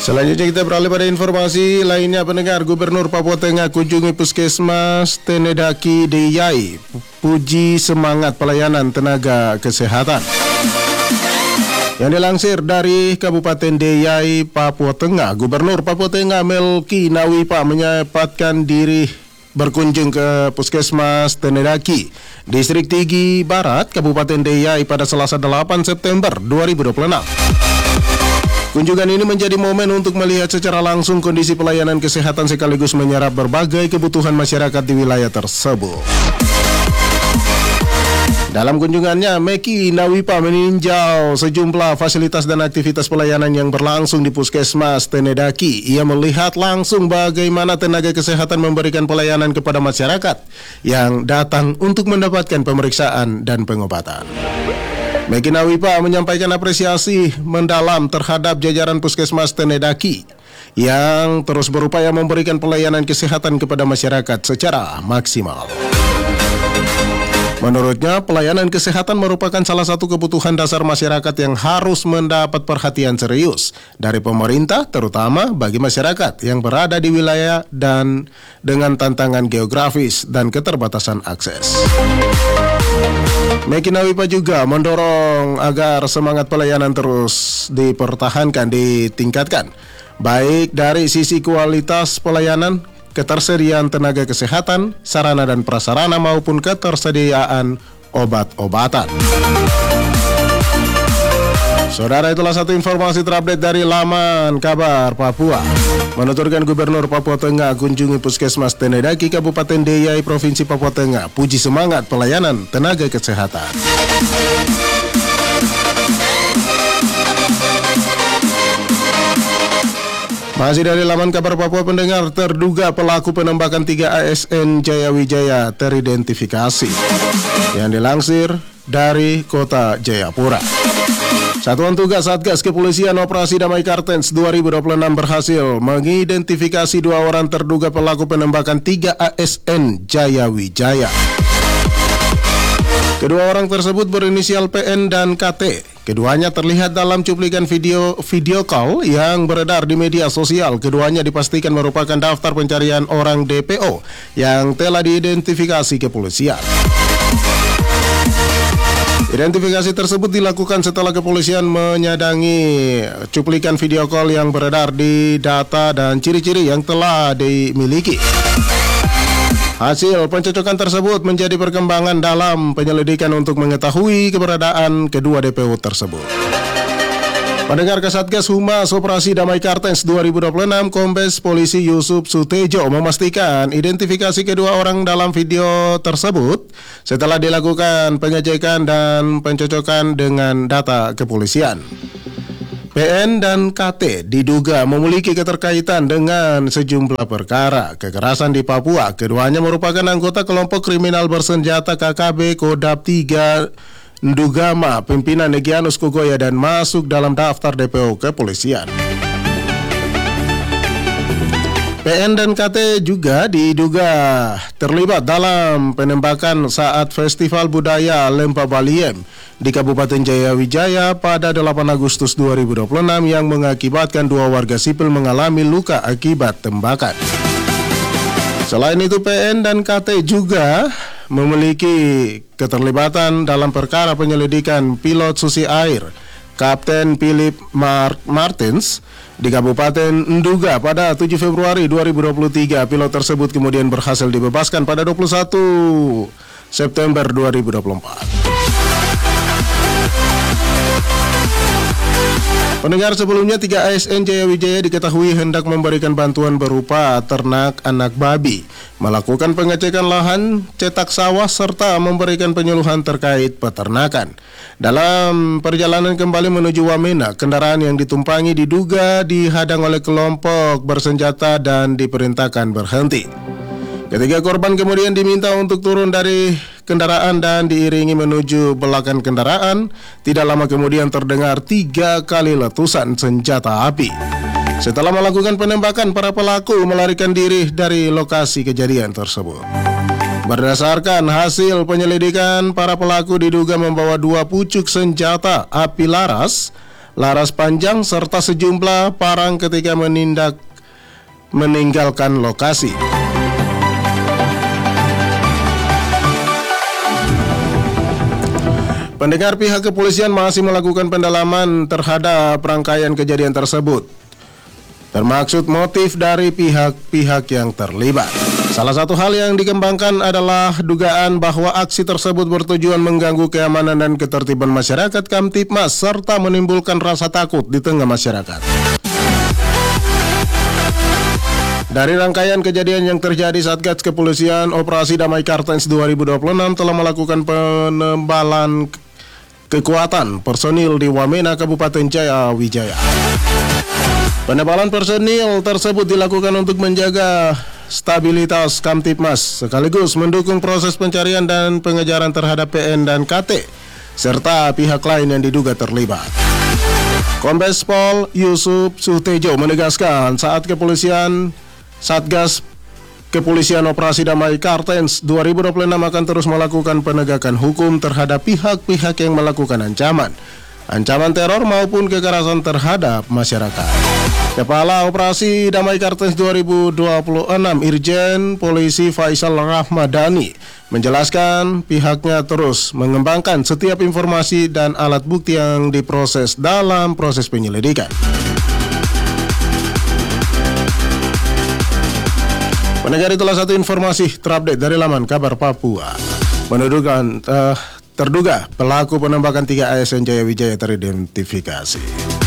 Selanjutnya kita beralih pada informasi lainnya. Pendengar, Gubernur Papua Tengah kunjungi Puskesmas Tenedaki Deyai, puji semangat pelayanan tenaga kesehatan. Yang dilansir dari Kabupaten Deyai, Papua Tengah, Gubernur Papua Tengah Melki Nawipa menyempatkan diri berkunjung ke Puskesmas Tenedaki, Distrik Tigi Barat, Kabupaten Deyai pada Selasa 8 September 2026. Kunjungan ini menjadi momen untuk melihat secara langsung kondisi pelayanan kesehatan sekaligus menyerap berbagai kebutuhan masyarakat di wilayah tersebut. Dalam kunjungannya, Meki Nawipa meninjau sejumlah fasilitas dan aktivitas pelayanan yang berlangsung di Puskesmas Tenedaki. Ia melihat langsung bagaimana tenaga kesehatan memberikan pelayanan kepada masyarakat yang datang untuk mendapatkan pemeriksaan dan pengobatan. Meki Nawipa menyampaikan apresiasi mendalam terhadap jajaran Puskesmas Tenedaki yang terus berupaya memberikan pelayanan kesehatan kepada masyarakat secara maksimal. Menurutnya, pelayanan kesehatan merupakan salah satu kebutuhan dasar masyarakat yang harus mendapat perhatian serius dari pemerintah, terutama bagi masyarakat yang berada di wilayah dan dengan tantangan geografis dan keterbatasan akses. Meki Nawipa juga mendorong agar semangat pelayanan terus dipertahankan, ditingkatkan, baik dari sisi kualitas pelayanan, ketersediaan tenaga kesehatan, sarana dan prasarana maupun ketersediaan obat-obatan. Saudara, itulah satu informasi terupdate dari laman Kabar Papua. Menuturkan Gubernur Papua Tengah kunjungi Puskesmas Tenedaki, Kabupaten Deyai, Provinsi Papua Tengah, puji semangat pelayanan tenaga kesehatan. Masih dari laman Kabar Papua, pendengar, terduga pelaku penembakan 3 ASN Jaya Wijaya teridentifikasi. Yang dilansir dari Kota Jayapura. Satuan Tugas Satgas Kepolisian Operasi Damai Kartens 2026 berhasil mengidentifikasi 2 orang terduga pelaku penembakan 3 ASN Jaya Wijaya. Kedua orang tersebut berinisial PN dan KT. Keduanya terlihat dalam cuplikan video call yang beredar di media sosial. Keduanya dipastikan merupakan daftar pencarian orang DPO yang telah diidentifikasi kepolisian. Identifikasi tersebut dilakukan setelah kepolisian menyadangi cuplikan video call yang beredar di data dan ciri-ciri yang telah dimiliki. Hasil pencocokan tersebut menjadi perkembangan dalam penyelidikan untuk mengetahui keberadaan kedua DPO tersebut. Pendengar, Kasatgas Humas Operasi Damai Kartens 2026, Kombes Polisi Yusuf Sutejo memastikan identifikasi kedua orang dalam video tersebut setelah dilakukan pengecekan dan pencocokan dengan data kepolisian. PN dan KT diduga memiliki keterkaitan dengan sejumlah perkara kekerasan di Papua. Keduanya merupakan anggota kelompok kriminal bersenjata KKB Kodam 3 Ndugama, pimpinan Egyanus Kogoya, dan masuk dalam daftar DPO kepolisian. PN dan KT juga diduga terlibat dalam penembakan saat Festival Budaya Lempa Baliem di Kabupaten Jaya Wijaya pada 8 Agustus 2026 yang mengakibatkan 2 warga sipil mengalami luka akibat tembakan. Selain itu, PN dan KT juga memiliki keterlibatan dalam perkara penyelidikan pilot susi air Kapten Philip Martins di Kabupaten Nduga pada 7 Februari 2023. Pilot tersebut kemudian berhasil dibebaskan pada 21 September 2024. Pendengar, sebelumnya 3 ASN Jaya Wijaya diketahui hendak memberikan bantuan berupa ternak anak babi, melakukan pengecekan lahan, cetak sawah, serta memberikan penyuluhan terkait peternakan. Dalam perjalanan kembali menuju Wamena, kendaraan yang ditumpangi diduga dihadang oleh kelompok bersenjata dan diperintahkan berhenti. Ketiga korban kemudian diminta untuk turun dari kendaraan dan diiringi menuju belakang kendaraan. Tidak lama kemudian terdengar 3 kali letusan senjata api. Setelah melakukan penembakan, para pelaku melarikan diri dari lokasi kejadian tersebut. Berdasarkan hasil penyelidikan, para pelaku diduga membawa 2 pucuk senjata api laras, laras panjang, serta sejumlah barang ketika meninggalkan lokasi. Pendengar, pihak kepolisian masih melakukan pendalaman terhadap rangkaian kejadian tersebut, termaksud motif dari pihak-pihak yang terlibat. Salah satu hal yang dikembangkan adalah dugaan bahwa aksi tersebut bertujuan mengganggu keamanan dan ketertiban masyarakat Kamtibmas serta menimbulkan rasa takut di tengah masyarakat. Dari rangkaian kejadian yang terjadi, Satgas Kepolisian Operasi Damai Kartens 2026 telah melakukan penembalan kekuatan personil di Wamena, Kabupaten Jaya Wijaya. Penebalan personil tersebut dilakukan untuk menjaga stabilitas Kamtibmas sekaligus mendukung proses pencarian dan pengejaran terhadap PN dan KT serta pihak lain yang diduga terlibat. Kombes Pol Yusuf Sutejo menegaskan saat Satgas Kepolisian Operasi Damai Kartens 2026 akan terus melakukan penegakan hukum terhadap pihak-pihak yang melakukan ancaman teror maupun kekerasan terhadap masyarakat. Kepala Operasi Damai Kartens 2026 Irjen Polisi Faisal Rahmadani menjelaskan pihaknya terus mengembangkan setiap informasi dan alat bukti yang diproses dalam proses penyelidikan. Pendengar, itulah satu informasi terupdate dari laman Kabar Papua. Terduga pelaku penembakan 3 ASN Jaya Wijaya teridentifikasi.